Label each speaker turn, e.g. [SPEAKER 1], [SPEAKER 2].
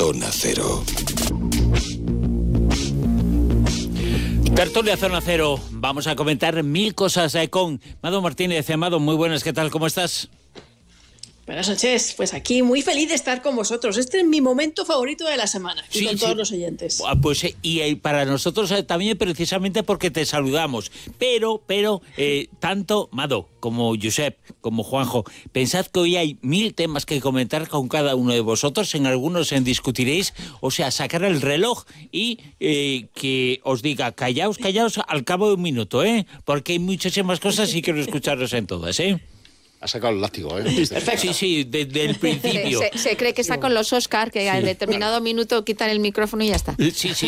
[SPEAKER 1] Zona Cero.
[SPEAKER 2] Tertulia Zona Cero. Vamos a comentar mil cosas con Mado Martínez. Mado, muy buenas, ¿qué tal? ¿Cómo estás?
[SPEAKER 3] Buenas noches, pues aquí muy feliz de estar con vosotros. Este es mi momento favorito de la semana, y con todos los oyentes.
[SPEAKER 2] Pues y para nosotros también, precisamente porque te saludamos. Pero tanto Mado como Josep, como Juanjo, pensad que hoy hay 1000 temas que comentar con cada uno de vosotros. En algunos discutiréis, o sea, sacar el reloj y que os diga, callaos al cabo de un minuto, porque hay muchísimas cosas y quiero escucharos en todas,
[SPEAKER 4] Ha sacado el látigo,
[SPEAKER 3] Perfecto.
[SPEAKER 2] Sí, desde el principio.
[SPEAKER 5] Se cree que está con los Oscar, que a determinado minuto quitan el micrófono y ya está.
[SPEAKER 2] Sí,